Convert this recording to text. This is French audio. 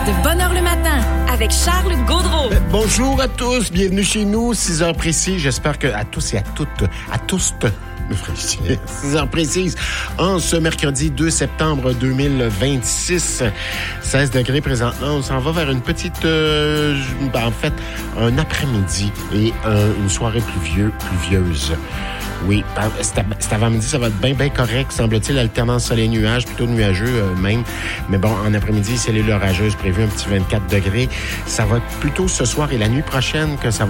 de Bonheur le matin avec Charles Gaudreau. Bonjour à tous, bienvenue chez nous, 6 heures précises. J'espère que à tous et à toutes, 6 heures précises, en ce mercredi 2 septembre 2026, 16 degrés présentement. On s'en va vers une petite, un après-midi et une soirée pluvieuse. Oui, cet avant-midi, ça va être bien correct, semble-t-il, alternance soleil-nuage, plutôt nuageux même. Mais bon, en après-midi, cellule orageuse prévue, un petit 24 degrés. Ça va être plutôt ce soir et la nuit prochaine que ça va